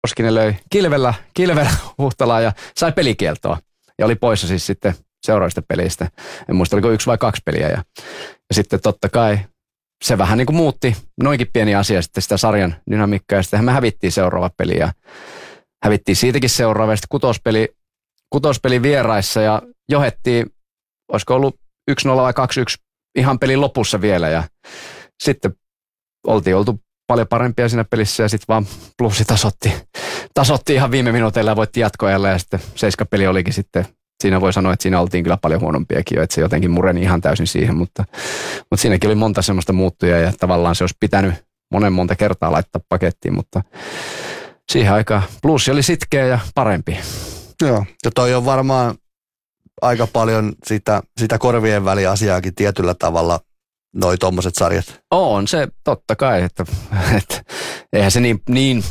Koskinen löi kilvellä Huhtalaan ja sai pelikieltoa. Ja oli poissa siis sitten seuraavista pelistä. En muista, oliko 1 vai 2 peliä. Ja sitten totta kai se vähän niin kuin muutti noinkin pieni asia sitten sitä sarjan dynamiikkaa. Ja sitten me hävittiin seuraava peli ja hävittiin siitäkin seuraava. Ja sitten kutospeli vieraissa ja johettiin, olisiko ollut 1-0 vai 2-1 ihan pelin lopussa vielä. Ja sitten oltiin oltu paljon parempia siinä pelissä ja sitten vaan plussi tasotti ihan viime minuuteilla ja voitti jatkoajalla ja sitten 7-peli olikin sitten, siinä voi sanoa, että siinä oltiin kyllä paljon huonompiakin jo, että se jotenkin mureni ihan täysin siihen, mutta siinäkin oli monta semmoista muuttujaa ja tavallaan se olisi pitänyt monta kertaa laittaa pakettiin, mutta siihen aikaan plussi oli sitkeä ja parempi. Joo, ja toi on varmaan aika paljon sitä korvien väliasiaakin tietyllä tavalla, noi tommoset sarjat. On se totta kai, että eihän se niin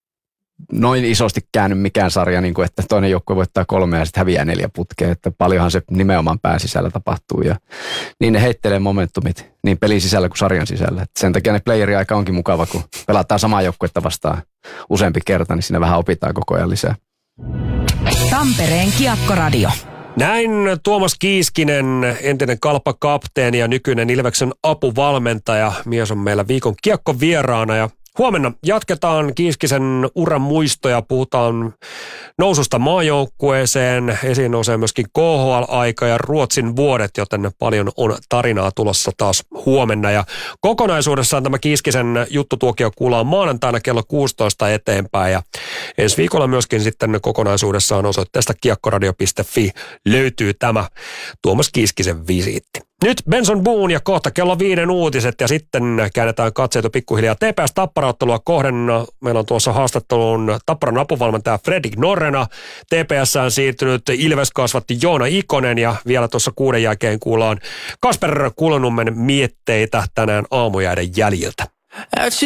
noin isosti käänny mikään sarja, niin kuin että toinen joukkue voittaa 3 ja sitten häviää 4 putkea. Että paljonhan se nimenomaan pään sisällä tapahtuu ja niin ne heittelee momentumit niin pelin sisällä kuin sarjan sisällä. Että sen takia ne playeri-aika onkin mukava, kun pelataan samaa joukkuetta vastaan useampi kerta, niin siinä vähän opitaan koko ajan lisää. Tampereen Kiekkoradio. Näin Tuomas Kiiskinen, entinen Kalpa-kapteeni ja nykyinen Ilveksen apuvalmentaja. Mies on meillä viikon kiekkovieraana ja huomenna jatketaan Kiiskisen uran muistoja. Puhutaan noususta maajoukkueeseen. Esiin nousee myöskin KHL-aika ja Ruotsin vuodet, joten paljon on tarinaa tulossa taas huomenna. Ja kokonaisuudessaan tämä Kiiskisen juttutuokio kuullaan maanantaina kello 16 eteenpäin. Ja ensi viikolla myöskin sitten kokonaisuudessaan osoitteesta kiekkoradio.fi löytyy tämä Tuomas Kiiskisen visiitti. Nyt Benson Boone ja kohta kello 5 uutiset ja sitten käännetään katseita pikkuhiljaa TPS-Tappara-ottelua kohden. Meillä on tuossa haastatteluun Tapparan apuvalmentaja Fredrik Norrena. TPS:ään siirtynyt Ilves-kasvatti Joona Ikonen ja vielä tuossa 6 jälkeen kuullaan Kasper Kulonummen mietteitä tänään aamujäiden jäljiltä.